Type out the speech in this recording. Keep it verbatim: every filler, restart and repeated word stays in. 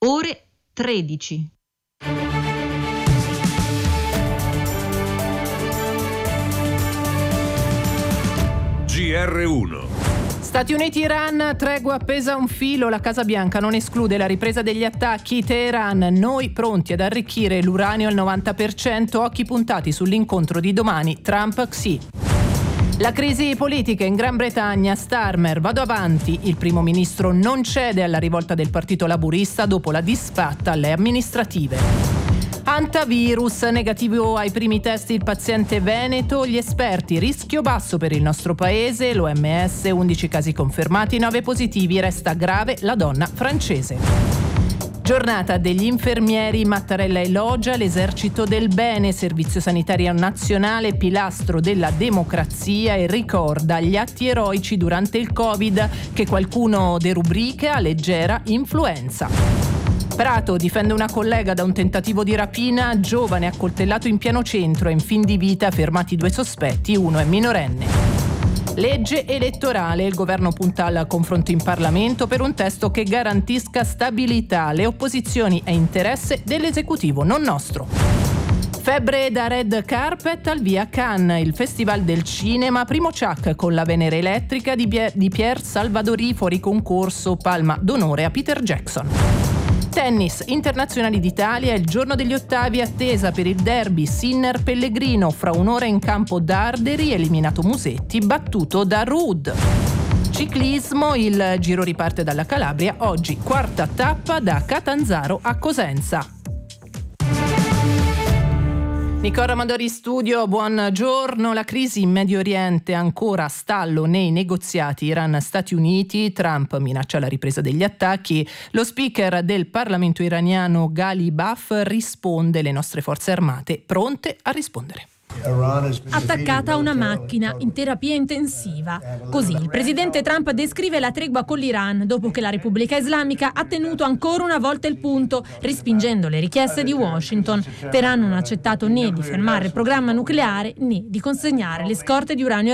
ore tredici. G R uno. Stati Uniti-Iran, tregua appesa a un filo, la Casa Bianca non esclude la ripresa degli attacchi. Teheran, noi pronti ad arricchire l'uranio al novanta per cento, occhi puntati sull'incontro di domani, Trump-Xi. La crisi politica in Gran Bretagna, Starmer, vado avanti, il primo ministro non cede alla rivolta del partito laburista dopo la disfatta alle amministrative. Antavirus, negativo ai primi test il paziente veneto, gli esperti, rischio basso per il nostro paese, l'O M S, undici casi confermati, nove positivi, resta grave la donna francese. Giornata degli infermieri, Mattarella elogia l'esercito del bene, servizio sanitario nazionale, pilastro della democrazia, e ricorda gli atti eroici durante il Covid che qualcuno derubrica a leggera influenza. Prato difende una collega da un tentativo di rapina, giovane accoltellato in pieno centro e in fin di vita, fermati due sospetti, uno è minorenne. Legge elettorale, il governo punta al confronto in Parlamento per un testo che garantisca stabilità, le opposizioni è interesse dell'esecutivo, non nostro. Febbre da red carpet, al via Cannes, il festival del cinema, primo ciak con la Venere elettrica di, Pier, di Pier Salvadori, fuori concorso, palma d'onore a Peter Jackson. Tennis, internazionali d'Italia, il giorno degli ottavi, attesa per il derby Sinner-Pellegrino, fra un'ora in campo Darderi, eliminato Musetti, battuto da Ruud. Ciclismo, il giro riparte dalla Calabria, oggi quarta tappa da Catanzaro a Cosenza. Nicola Amadori studio, buongiorno. La crisi in Medio Oriente ancora a stallo nei negoziati Iran-Stati Uniti. Trump minaccia la ripresa degli attacchi. Lo speaker del Parlamento iraniano Ghali Baf risponde: le nostre forze armate pronte a rispondere. Attaccata a una macchina in terapia intensiva. Così il presidente Trump descrive la tregua con l'Iran dopo che la Repubblica Islamica ha tenuto ancora una volta il punto, respingendo le richieste di Washington. Teheran non ha accettato né di fermare il programma nucleare né di consegnare le scorte di uranio